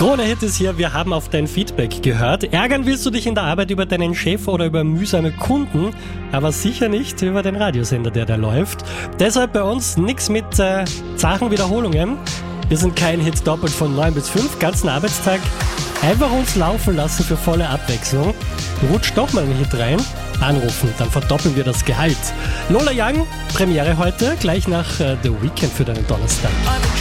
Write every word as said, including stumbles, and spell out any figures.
Krone-Hit ist hier, wir haben auf dein Feedback gehört. Ärgern willst du dich in der Arbeit über deinen Chef oder über mühsame Kunden, aber sicher nicht über den Radiosender, der da läuft. Deshalb bei uns nichts mit äh, Sachenwiederholungen. Wir sind kein Hit doppelt von neun bis fünf, ganzen Arbeitstag. Einfach uns laufen lassen für volle Abwechslung. Rutscht doch mal einen Hit rein, anrufen, dann verdoppeln wir das Gehalt. Lola Young, Premiere heute, gleich nach äh, The Weeknd für deinen Donnerstag.